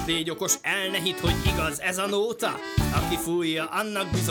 Légy okos, el ne hidd, hogy igaz ez a nóta. Aki fújja, annak bizony